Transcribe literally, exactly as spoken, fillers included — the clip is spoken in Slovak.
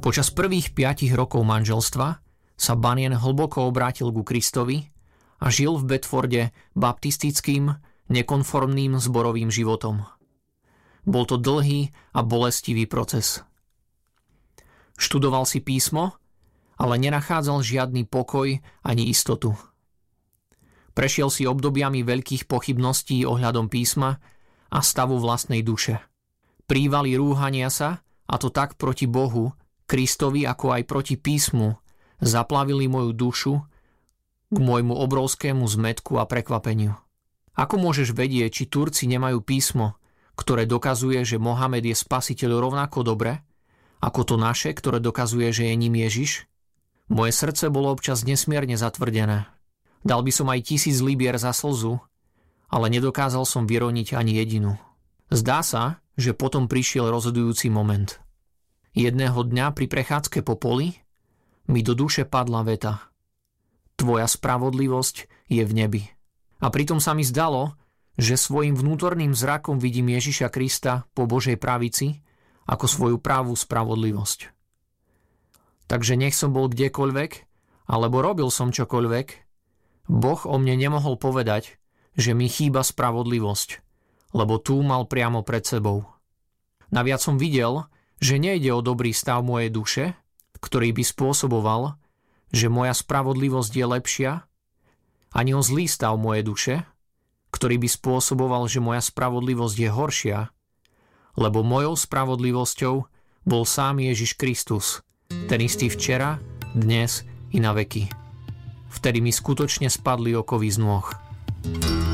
Počas prvých piatich rokov manželstva sa Bunyan hlboko obrátil ku Kristovi a žil v Bedforde baptistickým, nekonformným zborovým životom. Bol to dlhý a bolestivý proces. Študoval si písmo, ale nenachádzal žiadny pokoj ani istotu. Prešiel si obdobiami veľkých pochybností ohľadom písma a stavu vlastnej duše. Prívaly rúhania sa, a to tak proti Bohu, Kristovi, ako aj proti písmu, zaplavili moju dušu k môjmu obrovskému zmätku a prekvapeniu. Ako môžeš vedieť, či Turci nemajú písmo, ktoré dokazuje, že Mohamed je spasiteľ rovnako dobre, ako to naše, ktoré dokazuje, že je ním Ježiš? Moje srdce bolo občas nesmierne zatvrdené. Dal by som aj tisíc libier za slzu, ale nedokázal som vyroniť ani jedinu. Zdá sa, že potom prišiel rozhodujúci moment. Jedného dňa pri prechádzke po poli mi do duše padla veta: Tvoja spravodlivosť je v nebi. A pritom sa mi zdalo, že svojim vnútorným zrakom vidím Ježiša Krista po Božej pravici ako svoju pravú spravodlivosť. Takže nech som bol kdekoľvek, alebo robil som čokoľvek, Boh o mne nemohol povedať, že mi chýba spravodlivosť, lebo tú mal priamo pred sebou. Naviac som videl, že nejde o dobrý stav mojej duše, ktorý by spôsoboval, že moja spravodlivosť je lepšia, ani o zlý stav mojej duše, ktorý by spôsoboval, že moja spravodlivosť je horšia, lebo mojou spravodlivosťou bol sám Ježiš Kristus, ten istý včera, dnes i na veky. Vtedy mi skutočne spadli okovy z nôh.